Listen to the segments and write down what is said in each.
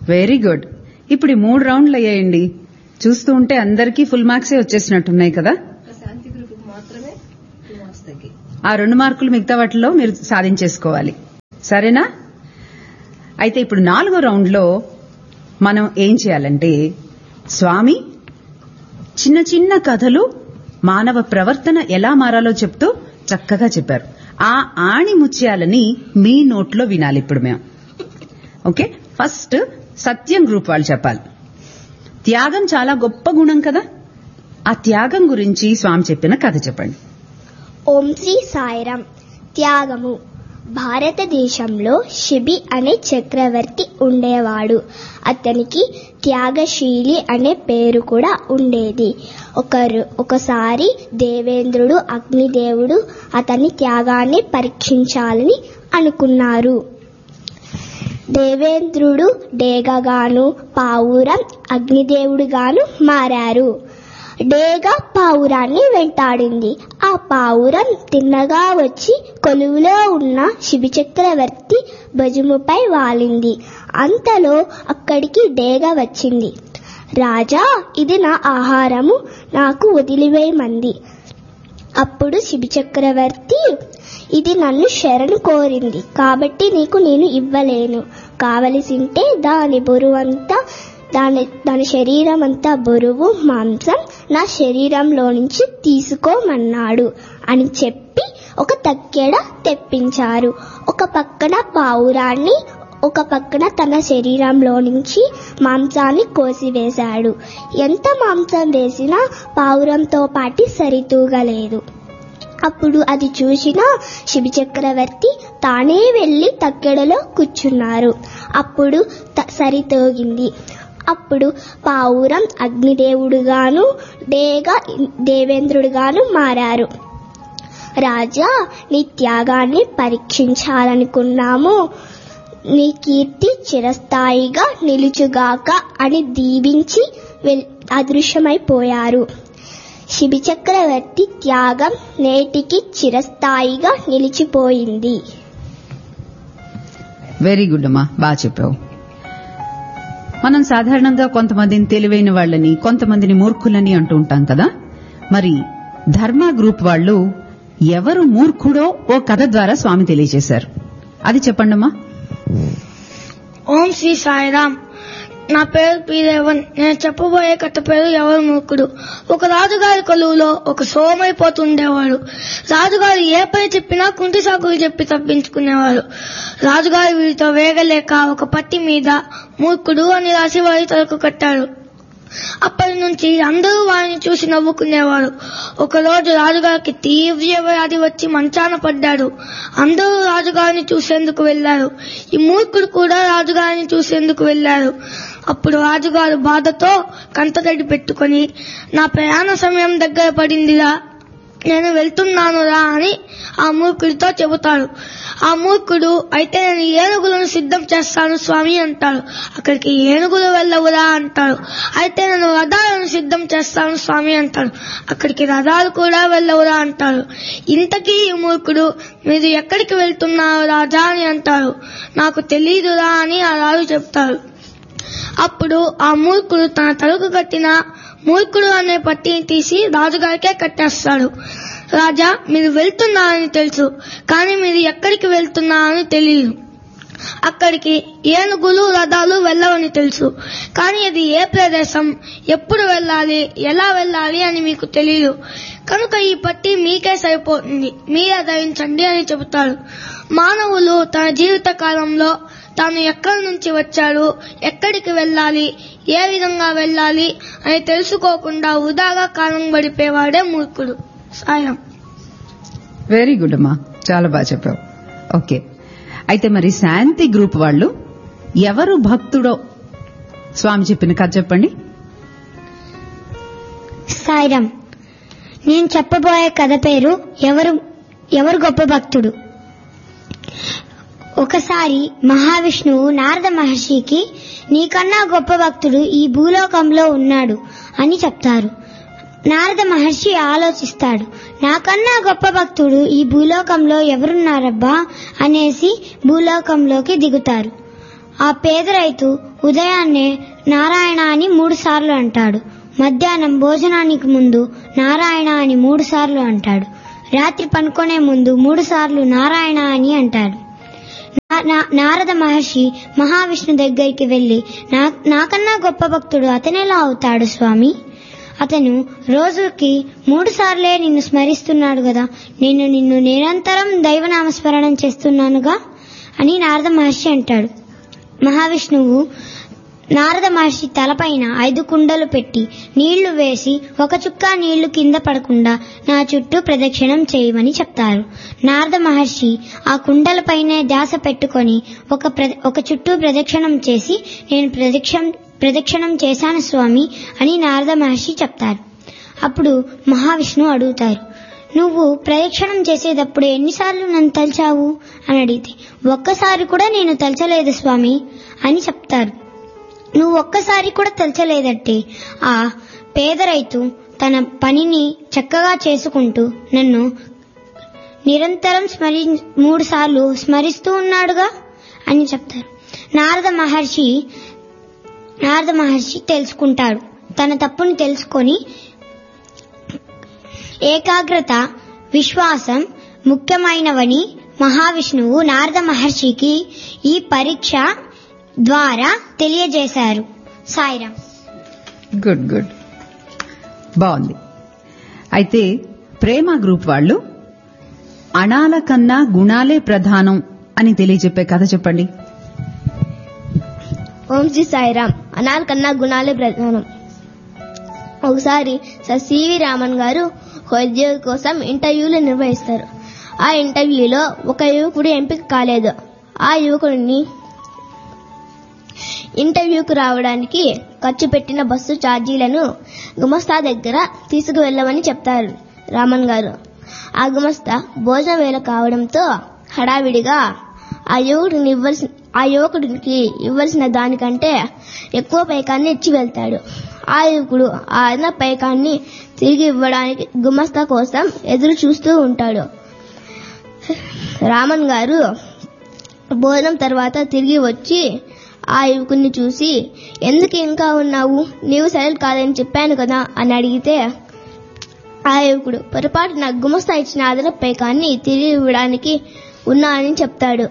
Very good. ఇప్పుడు ఈ 3 రౌండ్లు అయ్యాయండి. చూస్తూ ఉంటే అందరికీ ఫుల్ మార్క్సే వచ్చేసినట్టున్నాయి కదా. ఆ 2 మార్కులు మిగతా వాటిలో మీరు సాధించేసుకోవాలి. సరేనా? అయితే ఇప్పుడు 4వ రౌండ్లో మనం ఏం చేయాలంటే, స్వామి చిన్న చిన్న కథలు మానవ ప్రవర్తన ఎలా మారాలో చెప్తూ చక్కగా చెప్పారు. ఆ ఆణి ముత్యాలని మీ నోట్లో వినాలి ఇప్పుడు మేము. ఓకే, ఫస్ట్ సత్యం గ్రూప్ వాళ్ళు చెప్పాలి. త్యాగం చాలా గొప్ప గుణం కదా, ఆ త్యాగం గురించి స్వామి చెప్పిన కథ చెప్పండి. ఓం శ్రీ సాయిరాం. త్యాగము. భారతదేశంలో శిబి అనే చక్రవర్తి ఉండేవాడు. అతనికి త్యాగశీలి అనే పేరు కూడా ఉండేది. ఒకసారి దేవేంద్రుడు, అగ్నిదేవుడు అతని త్యాగాన్ని పరీక్షించాలని అనుకున్నారు. దేవేంద్రుడు డేగగాను, పావురం అగ్నిదేవుడుగాను మారారు. డేగ పావురాన్ని వెంటాడింది. ఆ పావురం తిన్నగా వచ్చి కొలువులో ఉన్న శిబి చక్రవర్తి భుజముపై వాలింది. అంతలో అక్కడికి డేగ వచ్చింది. రాజా, ఇది నా ఆహారము, నాకు వదిలివేయమంది. అప్పుడు శిబి చక్రవర్తి, ఇది నన్ను శరణు కోరింది కాబట్టి నీకు నేను ఇవ్వలేను. కావలసింటే దాని బరువంతా దాని శరీరం అంతా బరువు మాంసం నా శరీరంలో నుంచి తీసుకోమన్నాడు అని చెప్పి ఒక తక్కెడ తెప్పించారు. ఒక పక్కన పావురాన్ని, ఒక పక్కన తన శరీరంలో నుంచి మాంసాన్ని కోసివేశాడు. ఎంత మాంసం వేసినా పావురంతో పాటి సరితూగలేదు. అప్పుడు అది చూసిన శిబి చక్రవర్తి తానే వెళ్లి తక్కెడలో కూర్చున్నారు. అప్పుడు సరితూగింది. అప్పుడు పావురం అగ్నిదేవుడుగాను, డేగ దేవేంద్రుడుగాను మారారు. రాజా, నీ త్యాగాన్ని పరీక్షించాలనుకున్నాము. నీ కీర్తి చిరస్థాయిగా నిలుచుగాక అని దీవించి అదృశ్యమైపోయారు. శిబి చక్రవర్తి త్యాగం నేటికి చిరస్థాయిగా నిలిచిపోయింది. వెరీ గుడ్ అమ్మా, బాగా చెప్పావు. మనం సాధారణంగా కొంతమందిని తెలివైన వాళ్ళని, కొంతమందిని మూర్ఖులని అంటూ ఉంటాం కదా. మరి ధర్మ గ్రూప్ వాళ్ళు ఎవరు మూర్ఖుడో ఓ కథ ద్వారా స్వామి తెలియజేశారు. అది చెప్పండమ్మా. ఓం శ్రీ సాయిరాం. నా పేరు పీరేవన్. నేను చెప్పబోయే కథ పేరు ఎవరు మూర్ఖుడు. ఒక రాజుగారి కొలువులో ఒక సోమైపోతుండేవాడు. రాజుగారు ఏ పని చెప్పినా కుంటి సాకులు చెప్పి తప్పించుకునేవాడు. రాజుగారు వీరితో వేగలేక ఒక పట్టి మీద మూర్ఖుడు అని రాసి వారి తలకు కట్టాడు. అప్పటి నుంచి అందరూ వారిని చూసి నవ్వుకునేవారు. ఒకరోజు రాజుగారికి తీవ్ర వ్యాధి వచ్చి మంచాన పడ్డాడు. అందరూ రాజుగారిని చూసేందుకు వెళ్లారు. ఈ మూర్ఖుడు కూడా రాజుగారిని చూసేందుకు వెళ్లారు. అప్పుడు రాజుగారు బాధతో కంటతడి పెట్టుకుని, నా ప్రయాణ సమయం దగ్గర పడిందిరా, నేను వెళ్తున్నానురా అని ఆ మూర్ఖుడితో చెబుతాడు. ఆ మూర్ఖుడు, అయితే నేను ఏనుగులను సిద్ధం చేస్తాను స్వామి అంటాడు. అక్కడికి ఏనుగులు వెళ్ళవురా అంటాడు. అయితే నేను రథాలను సిద్ధం చేస్తాను స్వామి అంటాడు. అక్కడికి రథాలు కూడా వెళ్ళవురా అంటాడు. ఇంతకీ ఈ మూర్ఖుడు, మీరు ఎక్కడికి వెళ్తున్నారు రాజా అని అంటాడు. నాకు తెలీదురా అని ఆ రాజు చెప్తాడు. అప్పుడు ఆ మూర్ఖుడు తన తలకు కట్టిన మూర్ఖుడు అనే పట్టిని తీసి రాజుగారికే కట్టేస్తాడు. రాజా, మీరు వెళ్తున్నారని తెలుసు, కానీ మీరు ఎక్కడికి వెళ్తున్నారని తెలియదు. అక్కడికి ఏనుగులు రథాలు వెళ్ళవని తెలుసు, కానీ అది ఏ ప్రదేశం, ఎప్పుడు వెళ్ళాలి, ఎలా వెళ్ళాలి అని మీకు తెలియదు. కనుక ఈ పట్టి మీకే సరిపోతుంది, మీరే ధరించండి అని చెబుతాడు. మానవులు తన జీవిత కాలంలో తాను ఎక్కడి నుంచి వచ్చాడు, ఎక్కడికి వెళ్ళాలి, ఏ విధంగా వెళ్ళాలి అని తెలుసుకోకుండా వృధాగా కాలం గడిపేవాడే మూర్ఖుడు. సాయం. వెరీ గుడ్ అమ్మా, చాలా బాగా చెప్పావు. ఓకే, అయితే మరి శాంతి గ్రూప్ వాళ్ళు ఎవరు భక్తుడో స్వామి చెప్పిన కథ చెప్పండి. సాయిరాం. నేను చెప్పబోయే కథ పేరు ఎవరు గొప్ప భక్తుడు. ఒకసారి మహావిష్ణువు నారద మహర్షికి, నీకన్నా గొప్ప భక్తుడు ఈ భూలోకంలో ఉన్నాడు అని చెప్తారు. నారద మహర్షి ఆలోచిస్తాడు. నాకన్నా గొప్ప భక్తుడు ఈ భూలోకంలో ఎవరున్నారబ్బా అనేసి భూలోకంలోకి దిగుతారు. ఆ పేద రైతు ఉదయాన్నే నారాయణ అని 3 సార్లు అంటాడు. మధ్యాహ్నం భోజనానికి ముందు నారాయణ అని 3 సార్లు అంటాడు. రాత్రి పనుకునే ముందు 3 సార్లు నారాయణ అని అంటాడు. నారద మహర్షి మహావిష్ణు దగ్గరికి వెళ్లి, నాకన్నా గొప్ప భక్తుడు అతనెలా అవుతాడు స్వామి? అతను రోజుకి 3 సార్లే నిన్ను స్మరిస్తున్నాడు కదా, నేను నిన్ను నిరంతరం దైవనామస్మరణం చేస్తున్నానుగా అని నారద మహర్షి అంటాడు. మహావిష్ణువు నారద మహర్షి తలపైన 5 కుండలు పెట్టి నీళ్లు వేసి ఒక చుక్క నీళ్లు కింద పడకుండా నా చుట్టూ ప్రదక్షిణం చేయమని చెప్తారు. నారద మహర్షి ఆ కుండలపైనే ధ్యాస పెట్టుకొని ఒక చుట్టూ ప్రదక్షిణం చేసి, నేను ప్రదక్షిణం చేశాను స్వామి అని నారద మహర్షి చెప్తారు. అప్పుడు మహావిష్ణువు అడుగుతారు, నువ్వు ప్రదక్షిణం చేసేటప్పుడు ఎన్నిసార్లు నన్ను తలిచావు అని అడిగితే, ఒక్కసారి కూడా నేను తలచలేదు స్వామి అని చెప్తారు. నువ్వు ఒక్కసారి కూడా తలచలేదంటే ఆ పేద రైతు తన పనిని చక్కగా చేసుకుంటూ నన్ను నిరంతరం 3 సార్లు స్మరిస్తూ ఉన్నాడుగా అని చెప్తారు. నారద మహర్షి తెలుసుకుంటాడు. తన తప్పుని తెలుసుకొని ఏకాగ్రత, విశ్వాసం ముఖ్యమైనవని మహావిష్ణువు నారద మహర్షికి ఈ పరీక్ష ద్వారా తెలియజేశారు. సాయిరామ్. గుడ్, బాగుంది. అయితే ప్రేమ గ్రూప్ వాళ్ళు అణాల కన్నా గుణాలే ప్రధానం అని తెలియజెప్పే కథ చెప్పండి. ఓం శ్రీ సాయిరామ్. అణాల కన్నా గుణాలే ప్రధానం. ఒకసారి సర్ సివి రామన్ గారు ఉద్యోగం కోసం ఇంటర్వ్యూలు నిర్వహిస్తారు. ఆ ఇంటర్వ్యూలో ఒక యువకుడు ఎంపిక కాలేదు. ఆ యువకుడిని ఇంటర్వ్యూకు రావడానికి ఖర్చు పెట్టిన బస్సు ఛార్జీలను గుమస్తా దగ్గర తీసుకువెళ్లమని చెప్తారు రామన్ గారు. ఆ గుమస్తా భోజన వేళ కావడంతో హడావిడిగా ఆ యువకుడికి ఇవ్వాల్సిన దానికంటే ఎక్కువ పైకాన్ని ఇచ్చి వెళ్తాడు. ఆ యువకుడు ఆ అదన పైకాన్ని తిరిగి ఇవ్వడానికి గుమస్తా కోసం ఎదురు చూస్తూ ఉంటాడు. రామన్ గారు భోజనం తర్వాత తిరిగి వచ్చి ఆ యువకుడిని చూసి, ఎందుకు ఇంకా ఉన్నావు, నీవు సరైన కాదని చెప్పాను కదా అని అడిగితే, ఆ యువకుడు పొరపాటు నాకు గుమస్తా ఇచ్చిన అదనపు పైకాన్ని తిరిగి ఇవ్వడానికి ఉన్నా అని చెప్తాడు.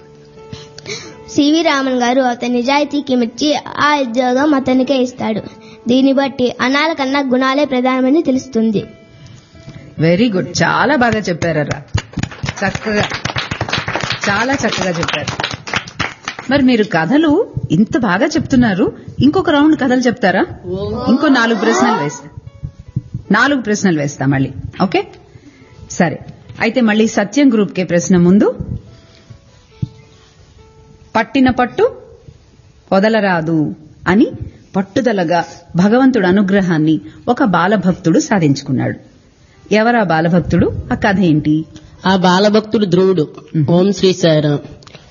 సివి రామన్ గారు అతని నిజాయితీకి మెచ్చి ఆ ఉద్యోగం అతనికే ఇస్తాడు. దీన్ని బట్టి అణాల కన్నా గుణాలే ప్రధానమని తెలుస్తుంది. వెరీ గుడ్, చాలా బాగా చెప్పారా, చక్కగా, చాలా చక్కగా చెప్పారు. మరి మీరు కథలు ఇంత బాగా చెప్తున్నారు, ఇంకొక రౌండ్ కథలు చెప్తారా? ఇంకో 4 ప్రశ్నలు వేస్తా మళ్ళీ. ఓకే, సరే. అయితే మళ్ళీ సత్యం గ్రూప్ కే ప్రశ్న ముందు. పట్టిన పట్టు వదలరాదు అని పట్టుదలగా భగవంతుడు అనుగ్రహాన్ని ఒక బాలభక్తుడు సాధించుకున్నాడు. ఎవరా బాలభక్తుడు, ఆ కథ ఏంటి? ఆ బాలభక్తుడు ధ్రువుడు. ఓం శ్రీ సాయిరామ్.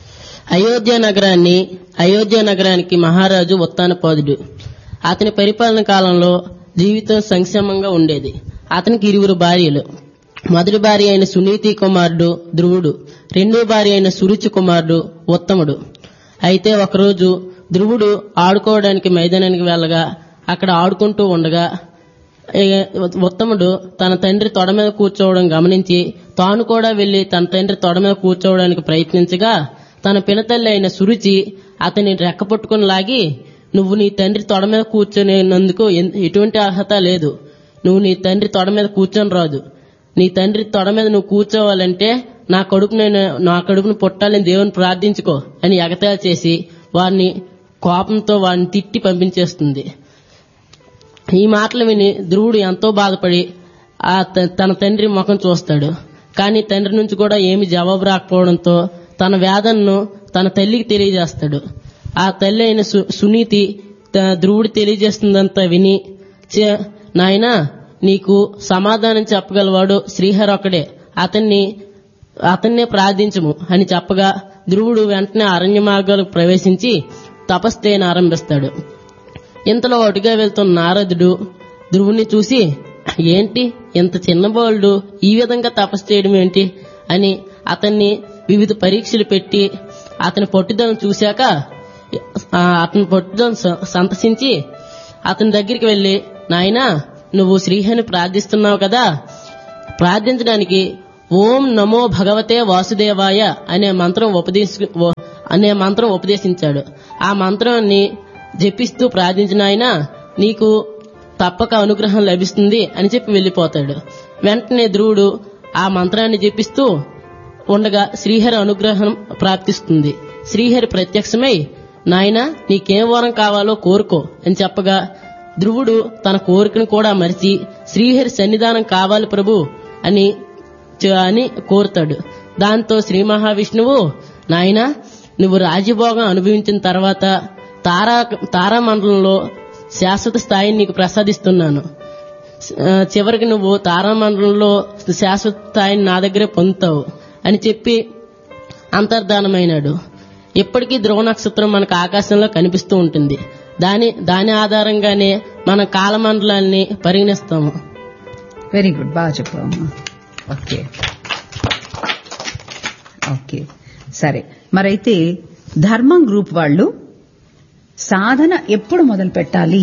అయోధ్య నగరానికి మహారాజు ఉత్తానపాదుడు. అతని పరిపాలన కాలంలో జీవితం సంక్షేమంగా ఉండేది. అతనికి 2 భార్యలు. మొదటి భార్య అయిన సునీతి కుమారుడు ధ్రువుడు, రెండో భార్య అయిన సురుచి కుమారుడు ఉత్తముడు. అయితే ఒకరోజు ధ్రువుడు ఆడుకోవడానికి మైదానానికి వెళ్ళగా అక్కడ ఆడుకుంటూ ఉండగా ఉత్తముడు తన తండ్రి తొడ మీద కూర్చోవడం గమనించి తాను కూడా వెళ్లి తన తండ్రి తొడ మీద కూర్చోవడానికి ప్రయత్నించగా తన పినతల్లి అయిన సురుచి అతని రెక్కపట్టుకుని లాగి, నువ్వు నీ తండ్రి తొడ మీద కూర్చొనేందుకు ఎటువంటి అర్హత లేదు, నువ్వు నీ తండ్రి తొడ మీద కూర్చొని రాదు, నీ తండ్రి తొడ మీద నువ్వు కూర్చోవాలంటే నా కడుపును పుట్టాలని దేవుని ప్రార్థించుకో అని ఎగతాళి చేసి వారిని కోపంతో వారిని తిట్టి పంపించేస్తుంది. ఈ మాటలు విని ధ్రువుడు ఎంతో బాధపడి తన తండ్రి ముఖం చూస్తాడు. కానీ తండ్రి నుంచి కూడా ఏమి జవాబు రాకపోవడంతో తన వేదనను తన తల్లికి తెలియజేస్తాడు. ఆ తల్లి అయిన సునీతి ధ్రువుడు తెలియజేస్తుందంతా విని, నాయనా, నీకు సమాధానం చెప్పగలవాడు శ్రీహరి ఒక్కడే, అతన్నే ప్రార్థించము అని చెప్పగా ధ్రువుడు వెంటనే అరణ్య మార్గాలకు ప్రవేశించి తపస్సును ఆరంభిస్తాడు. ఇంతలో అటుగా వెళ్తున్న నారదుడు ధ్రువుని చూసి, ఏంటి ఇంత చిన్న బాలుడు ఈ విధంగా తపస్సు చేయడం ఏంటి అని అతన్ని వివిధ పరీక్షలు పెట్టి అతని పట్టుదలను చూశాక, అతని పట్టుదలను సంతసించి అతని దగ్గరికి వెళ్లి, నాయనా నువ్వు శ్రీహరిని ప్రార్థిస్తున్నావు కదా, ప్రార్థించడానికి ఓం నమో భగవతే వాసుదేవాయ అనే మంత్రం ఉపదేశించాడు. ఆ మంత్రాన్ని జపిస్తూ ప్రార్థించిన ఆయన నీకు తప్పక అనుగ్రహం లభిస్తుంది అని చెప్పి వెళ్లిపోతాడు. వెంటనే ధ్రువుడు ఆ మంత్రాన్ని జపిస్తూ ఉండగా శ్రీహరి అనుగ్రహం ప్రాప్తిస్తుంది. శ్రీహరి ప్రత్యక్షమై, నాయనా నీకేం వరం కావాలో కోరుకో అని చెప్పగా ధ్రువుడు తన కోరికను కూడా మరిచి శ్రీహరి సన్నిధానం కావాలి ప్రభు అని కోరుతాడు. దాంతో శ్రీ మహావిష్ణువు, నాయనా నువ్వు రాజ్యభోగం అనుభవించిన తర్వాత తారామండలంలో శాశ్వత స్థాయిని నీకు ప్రసాదిస్తున్నాను. చివరికి నువ్వు తారామండలంలో శాశ్వత స్థాయిని నా దగ్గరే పొందుతావు అని చెప్పి అంతర్ధానమైనాడు. ఇప్పటికీ ధ్రువ నక్షత్రం మనకు ఆకాశంలో కనిపిస్తూ ఉంటుంది. దాని ఆధారంగానే మనం కాలమండలాన్ని పరిగణిస్తాము. వెరీ గుడ్, బాగా చెప్పాము. ఓకే ఓకే సరే. మరైతే ధర్మం గ్రూప్ వాళ్ళు సాధన ఎప్పుడు మొదలు పెట్టాలి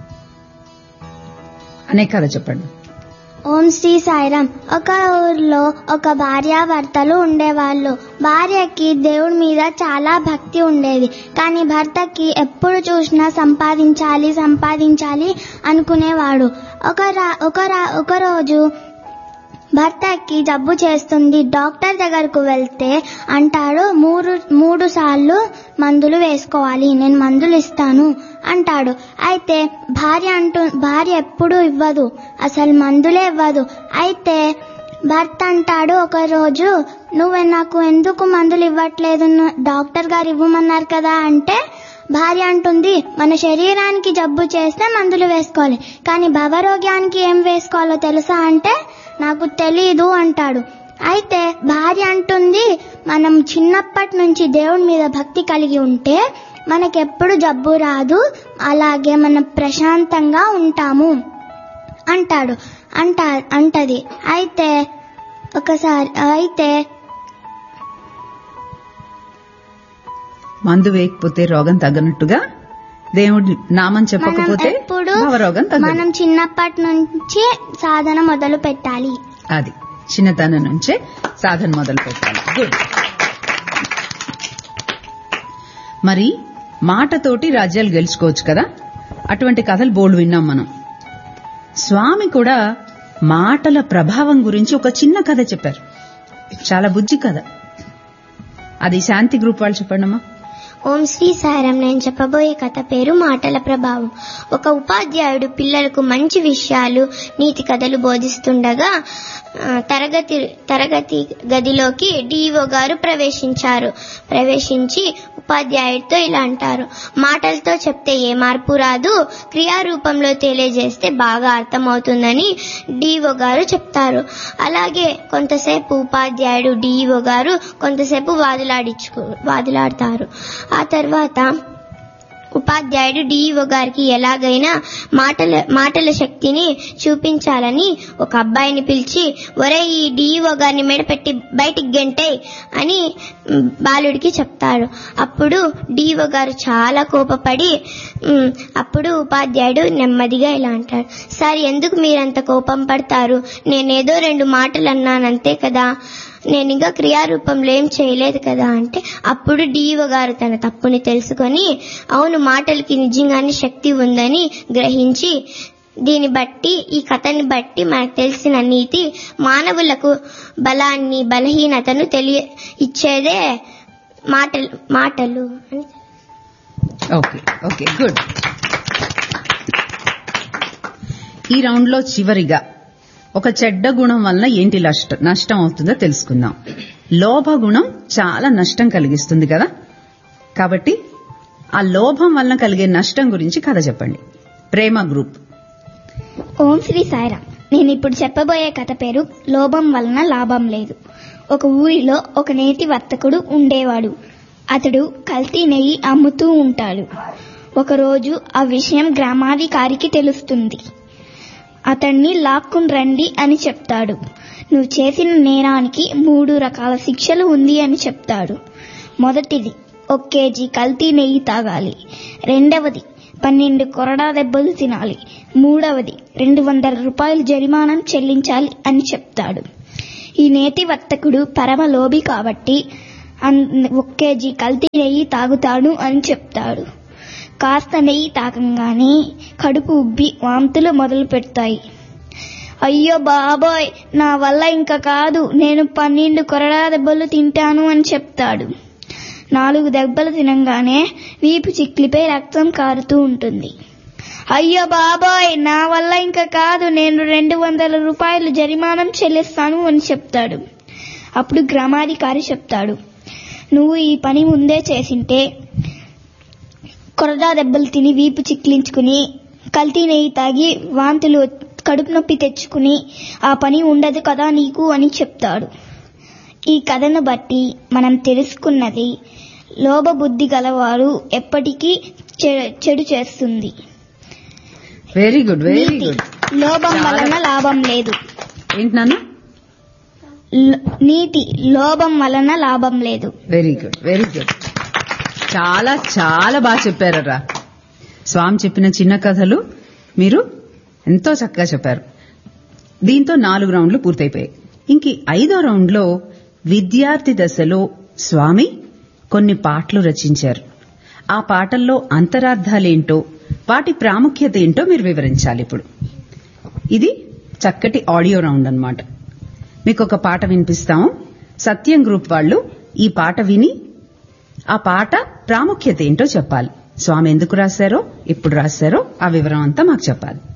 అనే కథ చెప్పండి. ఓం శ్రీ సాయిరామ్. ఒక ఊర్లో ఒక భార్యాభర్తలు ఉండేవాళ్ళు. భార్యకి దేవుడి మీద చాలా భక్తి ఉండేది. కానీ భర్తకి ఎప్పుడు చూసినా సంపాదించాలి అనుకునేవాడు. ఒక రోజు భర్తకి జబ్బు చేస్తుంది. డాక్టర్ దగ్గరకు వెళ్తే అంటాడు, 3 సార్లు మందులు వేసుకోవాలి, నేను మందులు ఇస్తాను అంటాడు. అయితే భార్య ఎప్పుడు ఇవ్వదు, అసలు మందులే ఇవ్వదు. అయితే భర్త అంటాడు ఒక రోజు, నువ్వు నాకు ఎందుకు మందులు ఇవ్వట్లేదు, డాక్టర్ గారు ఇవ్వమన్నారు కదా అంటే భార్య అంటుంది, మన శరీరానికి జబ్బు చేస్తే మందులు వేసుకోవాలి, కానీ భవరోగ్యానికి ఏం వేసుకోవాలో తెలుసా అంటే నాకు తెలీదు అంటాడు. అయితే భార్య అంటుంది, మనం చిన్నప్పటి నుంచి దేవుడి మీద భక్తి కలిగి ఉంటే మనకెప్పుడు జబ్బు రాదు, అలాగే మనం ప్రశాంతంగా ఉంటాము అంటది. అయితే మందు వేయకపోతే రోగం తగ్గనట్టుగా దేవుడి నామం చెప్పకపోతే రోగం తగ్గదు. మనం చిన్నప్పటి నుంచి సాధన మొదలు పెట్టాలి. అది చిన్నతనం నుంచే సాధన మొదలు పెట్టాలి. గుడ్. మరి మాటతోటి రాజ్యాలు గెలుచుకోవచ్చు కదా, అటువంటి కథలు బోల్డ్ విన్నాం మనం. స్వామి కూడా మాటల ప్రభావం గురించి ఒక చిన్న కథ చెప్పారు, చాలా బుజ్జి కథ. అది శాంతి గ్రూప్ వాళ్ళు చెప్పండమ్మా. ఓం శ్రీ సాయిరామ్. నేను చెప్పబోయే కథ పేరు మాటల ప్రభావం. ఒక ఉపాధ్యాయుడు పిల్లలకు మంచి విషయాలు, నీతి కథలు బోధిస్తుండగా తరగతి గదిలోకి డిఓ గారు ప్రవేశించి ఉపాధ్యాయుడితో ఇలా అంటారు, మాటలతో చెప్తే ఏ మార్పు రాదు, క్రియారూపంలో తెలియజేస్తే బాగా అర్థమవుతుందని డిఓ గారు చెప్తారు. అలాగే కొంతసేపు ఉపాధ్యాయుడు డిఓ గారు కొంతసేపు వాదులాడతారు. ఆ తర్వాత ఉపాధ్యాయుడు డిఈఓ గారికి ఎలాగైనా మాటల శక్తిని చూపించాలని ఒక అబ్బాయిని పిలిచి, ఒరే ఈ డిఈఓ గారిని మెడపెట్టి బయటికి గెంటేయ్ అని బాలుడికి చెప్తాడు. అప్పుడు డిఈఓ గారు చాలా కోపపడి, అప్పుడు ఉపాధ్యాయుడు నెమ్మదిగా ఇలా అంటాడు, సార్ ఎందుకు మీరంత కోపం పడతారు, నేనేదో 2 మాటలు అన్నానంతే కదా, నేను ఇంకా క్రియారూపంలో ఏం చేయలేదు కదా అంటే, అప్పుడు డిఈఓ గారు తన తప్పుని తెలుసుకొని, అవును మాటలకి నిజంగానే శక్తి ఉందని గ్రహించి, దీన్ని బట్టి ఈ కథని బట్టి మనకు తెలిసిన నీతి, మానవులకు బలాన్ని బలహీనతను ఇచ్చేదే మాటలు అని. Okay good. ఈ రౌండ్ లో చివరిగా ఒక చెడ్డ గుణం వల్ల ఏంటి నష్టం అవుతుందో తెలుసుకుందాం. లోభ గుణం చాలా నష్టం కలిగిస్తుంది కదా, కాబట్టి ఆ లోభం వల్ల కలిగే నష్టం గురించి కథ చెప్పండి. ప్రేమ గ్రూప్. ఓం శ్రీ సాయిరామ్. నేను ఇప్పుడు చెప్పబోయే కథ పేరు లోభం వలన లాభం లేదు. ఒక ఊరిలో ఒక నేతి వర్తకుడు ఉండేవాడు. అతడు కల్తీ నెయ్యి అమ్ముతూ ఉంటాడు. ఒకరోజు ఆ విషయం గ్రామాధికారికి తెలుస్తుంది. అతన్ని లాక్కుని రండి అని చెప్తాడు. నువ్వు చేసిన నేరానికి 3 రకాల శిక్షలు ఉంది అని చెప్తాడు. మొదటిది 1 కేజీ కల్తీ నెయ్యి తాగాలి. రెండవది 12 కొరడా దెబ్బలు తినాలి. మూడవది 200 రూపాయలు జరిమానా చెల్లించాలి అని చెప్తాడు. ఈ నేతి వర్తకుడు పరమ లోభి కాబట్టి 1 కేజీ కల్తీ నెయ్యి తాగుతాడు అని చెప్తాడు. కాస్త నెయ్యి తాగంగానే కడుపు ఉబ్బి వాంతులు మొదలు పెడతాయి. అయ్యో బాబోయ్, నా వల్ల ఇంకా కాదు, నేను 12 కొరడా దెబ్బలు తింటాను అని చెప్తాడు. 4 దెబ్బలు తినంగానే వీపు చిక్లిపై రక్తం కారుతూ ఉంటుంది. అయ్యో బాబోయ్, నా వల్ల ఇంకా కాదు, నేను 200 రూపాయలు జరిమానా చెల్లిస్తాను అని చెప్తాడు. అప్పుడు గ్రామాధికారి చెప్తాడు, నువ్వు ఈ పని ముందే చేసింటే కొరడా దెబ్బలు తిని వీపు చిక్లించుకుని కల్తీ నెయ్యి తాగి వాంతులు కడుపు నొప్పి తెచ్చుకుని ఆ పని ఉండదు కదా నీకు అని చెప్తాడు. ఈ కథను బట్టి మనం తెలుసుకున్నది, లోభ బుద్ధి గలవారు ఎప్పటికీ చెడు చేస్తుంది. Very good, very good. లోభం వలన లాభం లేదు. ఏంటి నాన్న? నీతి, లోభం వలన లాభం లేదు. Very good, very good. చాలా చాలా బాగా చెప్పారరా. స్వామి చెప్పిన చిన్న కథలు మీరు ఎంతో చక్కగా చెప్పారు. దీంతో 4 రౌండ్లు పూర్తయిపోయాయి. ఇంక 5వ రౌండ్లో విద్యార్థి దశలో స్వామి కొన్ని పాటలు రచించారు. ఆ పాటల్లో అంతరార్థాలేంటో, వాటి ప్రాముఖ్యత ఏంటో మీరు వివరించాలి. ఇప్పుడు ఇది చక్కటి ఆడియో రౌండ్ అన్నమాట. మీకు ఒక పాట వినిపిస్తాము. సత్యం గ్రూప్ వాళ్ళు ఈ పాట విని ఆ పాట ప్రాముఖ్యత ఏంటో చెప్పాలి. స్వామి ఎందుకు రాశారో, ఎప్పుడు రాశారో ఆ వివరం అంతా మాకు చెప్పాలి.